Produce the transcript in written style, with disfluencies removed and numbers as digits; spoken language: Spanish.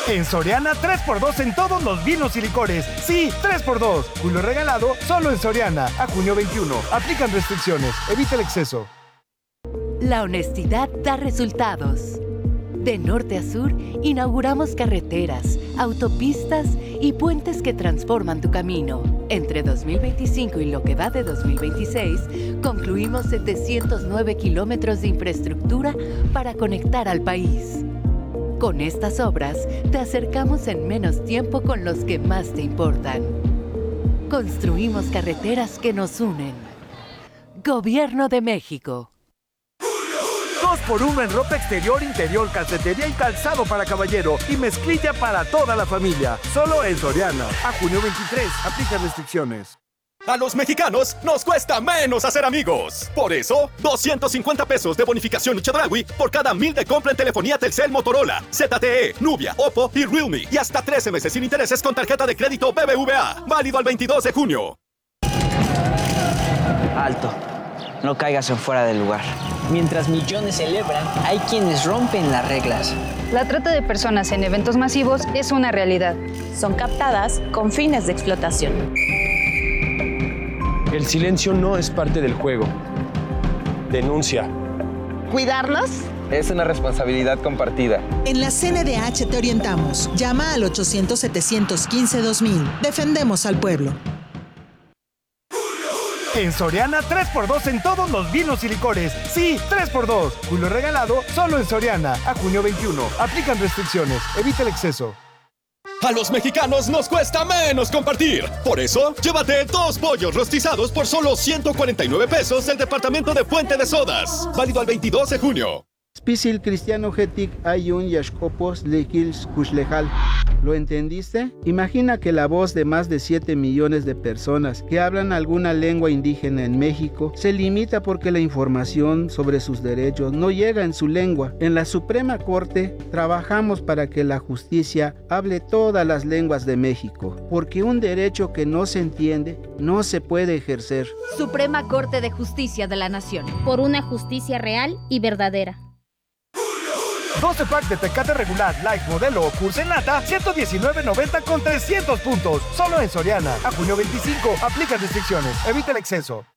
En Soriana, 3x2 en todos los vinos y licores. Sí, 3x2. Julio regalado solo en Soriana. A junio 21. Aplican restricciones. Evita el exceso. La honestidad da resultados. De norte a sur, inauguramos carreteras, autopistas y puentes que transforman tu camino. Entre 2025 y lo que va de 2026, concluimos 709 kilómetros de infraestructura para conectar al país. Con estas obras, te acercamos en menos tiempo con los que más te importan. Construimos carreteras que nos unen. Gobierno de México. 2x1 en ropa exterior, interior, calcetería y calzado para caballero y mezclilla para toda la familia. Solo en Soriana. A junio 23. Aplica restricciones. A los mexicanos nos cuesta menos hacer amigos. Por eso, 250 pesos de bonificación Chedraui por cada 1000 de compra en telefonía Telcel, Motorola, ZTE, Nubia, Oppo y Realme. Y hasta 13 meses sin intereses con tarjeta de crédito BBVA. Válido al 22 de junio. Alto. No caigas en fuera del lugar. Mientras millones celebran, hay quienes rompen las reglas. La trata de personas en eventos masivos es una realidad. Son captadas con fines de explotación. El silencio no es parte del juego. Denuncia. ¿Cuidarnos? Es una responsabilidad compartida. En la CNDH te orientamos. Llama al 800-715-2000. Defendemos al pueblo. En Soriana, 3x2 en todos los vinos y licores. Sí, 3x2. Julio regalado solo en Soriana. A junio 21. Aplican restricciones. Evita el exceso. A los mexicanos nos cuesta menos compartir. Por eso, llévate 2 pollos rostizados por solo 149 pesos del departamento de Fuente de Sodas. Válido al 22 de junio. Spisil cristiano getik ayun yashkopos lekils kushlejal. ¿Lo entendiste? Imagina que la voz de más de 7 millones de personas que hablan alguna lengua indígena en México se limita porque la información sobre sus derechos no llega en su lengua. En la Suprema Corte trabajamos para que la justicia hable todas las lenguas de México, porque un derecho que no se entiende no se puede ejercer. Suprema Corte de Justicia de la Nación. Por una justicia real y verdadera. 12 pack de Tecate regular, light, modelo o Cursenata, 119.90 con 300 puntos. Solo en Soriana. A junio 25. Aplica restricciones. Evita el exceso.